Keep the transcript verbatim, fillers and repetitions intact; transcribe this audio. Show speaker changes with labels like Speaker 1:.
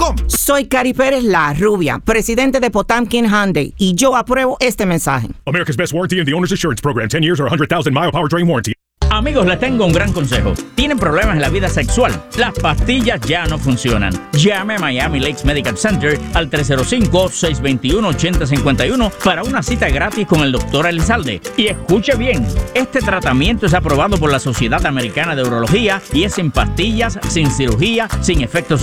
Speaker 1: com.
Speaker 2: Soy Cari Pérez, la rubia, presidente de Potamkin Hyundai, y yo apruebo este mensaje.
Speaker 3: America's Best Warranty and the Owner's Assurance Program. ten years or one hundred thousand mile powertrain warranty.
Speaker 4: Amigos, les tengo un gran consejo. ¿Tienen problemas en la vida sexual? Las pastillas ya no funcionan. Llame a Miami Lakes Medical Center al tres cero cinco, seis dos uno, ocho cero cinco uno para una cita gratis con el doctor Elizalde. Y escuche bien, este tratamiento es aprobado por la Sociedad Americana de Urología y es sin pastillas, sin cirugía, sin efectos